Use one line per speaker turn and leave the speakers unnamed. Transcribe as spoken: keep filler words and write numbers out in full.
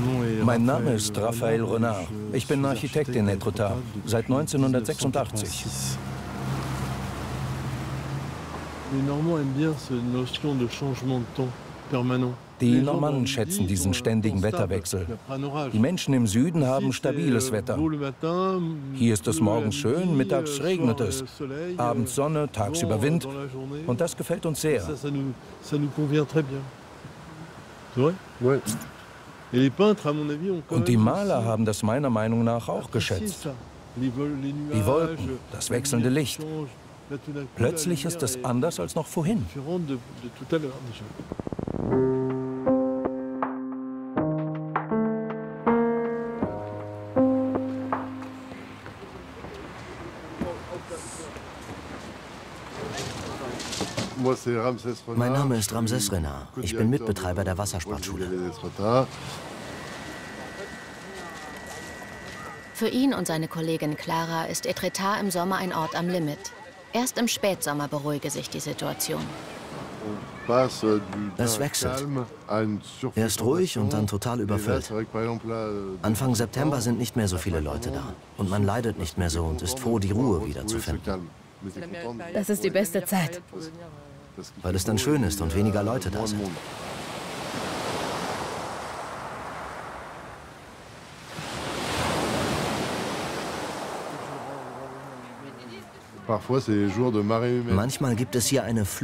Mein Name ist Raphaël Renard. Ich bin Architekt in Étretat seit neunzehnhundertsechsundachtzig. Die Normannen schätzen diesen ständigen Wetterwechsel. Die Menschen im Süden haben stabiles Wetter. Hier ist es morgens schön, mittags regnet es. Abends Sonne, tagsüber Wind. Und das gefällt uns sehr. Und die Maler haben das meiner Meinung nach auch geschätzt. Die Wolken, das wechselnde Licht. Plötzlich ist es anders als noch vorhin.
Mein Name ist Ramses Renard. Ich bin Mitbetreiber der Wassersportschule.
Für ihn und seine Kollegin Clara ist Étretat im Sommer ein Ort am Limit. Erst im Spätsommer beruhige sich die Situation.
Es wechselt. Erst ruhig und dann total überfüllt. Anfang September sind nicht mehr so viele Leute da. Und man leidet nicht mehr so und ist froh, die Ruhe wiederzufinden.
Das ist die beste Zeit.
Weil es dann schön ist und weniger Leute da sind. Manchmal gibt es hier eine Flut